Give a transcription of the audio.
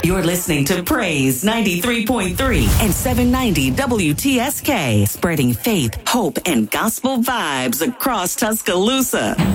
You're listening to Praise 93.3 and 790 WTSK, spreading faith, hope, and gospel vibes across Tuscaloosa.